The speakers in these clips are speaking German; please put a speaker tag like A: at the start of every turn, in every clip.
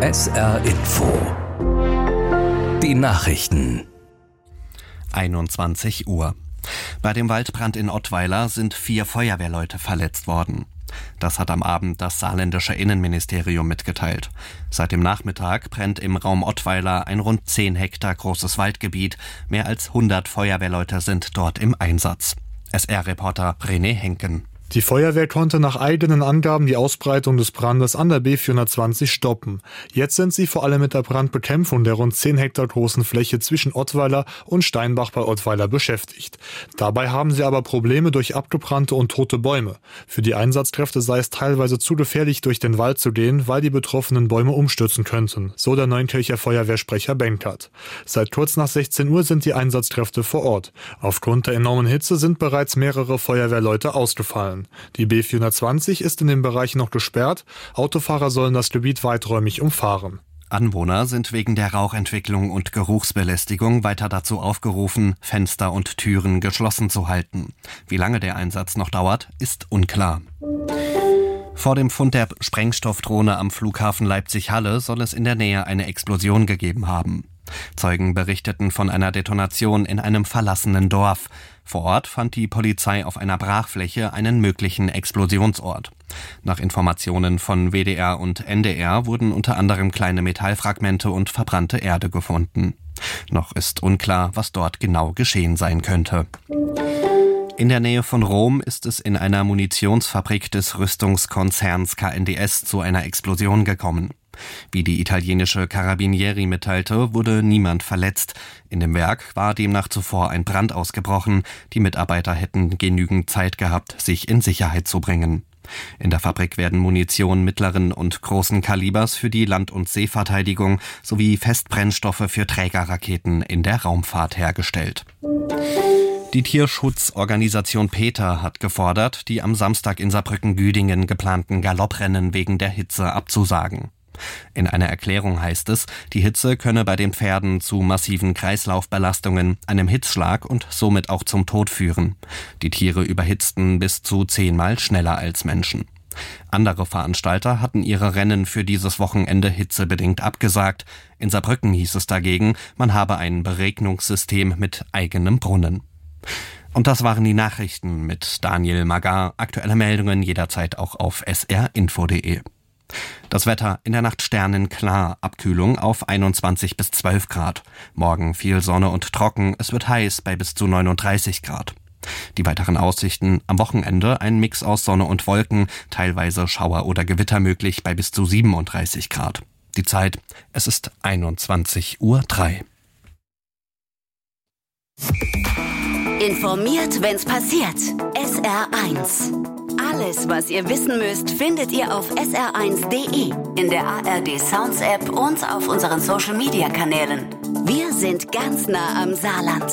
A: SR Info. Die Nachrichten.
B: 21 Uhr. Bei dem Waldbrand in Ottweiler sind 4 Feuerwehrleute verletzt worden. Das hat am Abend das saarländische Innenministerium mitgeteilt. Seit dem Nachmittag brennt im Raum Ottweiler ein rund 10 Hektar großes Waldgebiet. Mehr als 100 Feuerwehrleute sind dort im Einsatz. SR-Reporter René Henken.
C: Die Feuerwehr konnte nach eigenen Angaben die Ausbreitung des Brandes an der B420 stoppen. Jetzt sind sie vor allem mit der Brandbekämpfung der rund 10 Hektar großen Fläche zwischen Ottweiler und Steinbach bei Ottweiler beschäftigt. Dabei haben sie aber Probleme durch abgebrannte und tote Bäume. Für die Einsatzkräfte sei es teilweise zu gefährlich, durch den Wald zu gehen, weil die betroffenen Bäume umstürzen könnten, so der Neunkircher Feuerwehrsprecher Benkert. Seit kurz nach 16 Uhr sind die Einsatzkräfte vor Ort. Aufgrund der enormen Hitze sind bereits mehrere Feuerwehrleute ausgefallen. Die B420 ist in dem Bereich noch gesperrt. Autofahrer sollen das Gebiet weiträumig umfahren.
B: Anwohner sind wegen der Rauchentwicklung und Geruchsbelästigung weiter dazu aufgerufen, Fenster und Türen geschlossen zu halten. Wie lange der Einsatz noch dauert, ist unklar. Vor dem Fund der Sprengstoffdrohne am Flughafen Leipzig-Halle soll es in der Nähe eine Explosion gegeben haben. Zeugen berichteten von einer Detonation in einem verlassenen Dorf. Vor Ort fand die Polizei auf einer Brachfläche einen möglichen Explosionsort. Nach Informationen von WDR und NDR wurden unter anderem kleine Metallfragmente und verbrannte Erde gefunden. Noch ist unklar, was dort genau geschehen sein könnte. In der Nähe von Rom ist es in einer Munitionsfabrik des Rüstungskonzerns KNDS zu einer Explosion gekommen. Wie die italienische Carabinieri mitteilte, wurde niemand verletzt. In dem Werk war demnach zuvor ein Brand ausgebrochen. Die Mitarbeiter hätten genügend Zeit gehabt, sich in Sicherheit zu bringen. In der Fabrik werden Munition mittleren und großen Kalibers für die Land- und Seeverteidigung sowie Festbrennstoffe für Trägerraketen in der Raumfahrt hergestellt. Die Tierschutzorganisation PETA hat gefordert, die am Samstag in Saarbrücken-Güdingen geplanten Galopprennen wegen der Hitze abzusagen. In einer Erklärung heißt es, die Hitze könne bei den Pferden zu massiven Kreislaufbelastungen, einem Hitzschlag und somit auch zum Tod führen. Die Tiere überhitzten bis zu 10-mal schneller als Menschen. Andere Veranstalter hatten ihre Rennen für dieses Wochenende hitzebedingt abgesagt. In Saarbrücken hieß es dagegen, man habe ein Beregnungssystem mit eigenem Brunnen. Und das waren die Nachrichten mit Daniel Magar. Aktuelle Meldungen jederzeit auch auf srinfo.de. Das Wetter: in der Nacht sternenklar, Abkühlung auf 21 bis 12 Grad. Morgen viel Sonne und trocken, es wird heiß bei bis zu 39 Grad. Die weiteren Aussichten: am Wochenende ein Mix aus Sonne und Wolken, teilweise Schauer oder Gewitter möglich bei bis zu 37 Grad. Die Zeit: es ist 21:03 Uhr.
D: Informiert, wenn's passiert. SR1. Alles, was ihr wissen müsst, findet ihr auf sr1.de, in der ARD Sounds App und auf unseren Social Media Kanälen. Wir sind ganz nah am Saarland.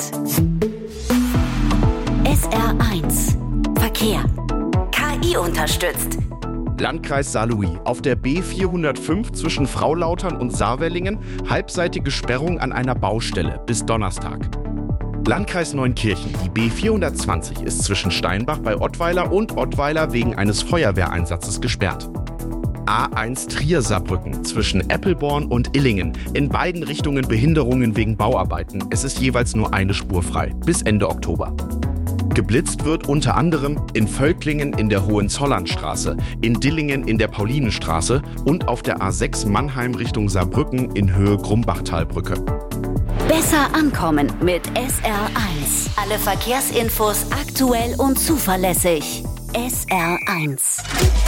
D: SR1 Verkehr. KI unterstützt.
E: Landkreis Saarlouis. Auf der B405 zwischen Fraulautern und Saarwellingen halbseitige Sperrung an einer Baustelle bis Donnerstag. Landkreis Neunkirchen. Die B420 ist zwischen Steinbach bei Ottweiler und Ottweiler wegen eines Feuerwehreinsatzes gesperrt. A1 Trier-Saarbrücken zwischen Eppelborn und Illingen. In beiden Richtungen Behinderungen wegen Bauarbeiten. Es ist jeweils nur eine Spur frei. Bis Ende Oktober. Geblitzt wird unter anderem in Völklingen in der Hohenzollernstraße, in Dillingen in der Paulinenstraße und auf der A6 Mannheim Richtung Saarbrücken in Höhe Grumbachtalbrücke.
D: Besser ankommen mit SR1. Alle Verkehrsinfos aktuell und zuverlässig. SR1.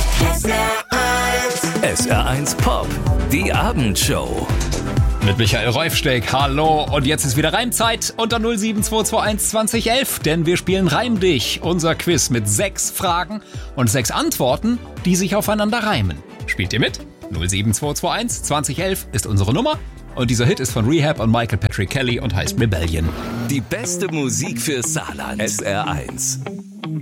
A: SR1 Pop. Die Abendshow.
F: Mit Michael Reufsteck, hallo. Und jetzt ist wieder Reimzeit unter 07221 2011, denn wir spielen Reim dich, unser Quiz mit 6 Fragen und 6 Antworten, die sich aufeinander reimen. Spielt ihr mit? 07221 2011 ist unsere Nummer. Und dieser Hit ist von Rehab und Michael Patrick Kelly und heißt Rebellion.
A: Die beste Musik für Saarland. SR1.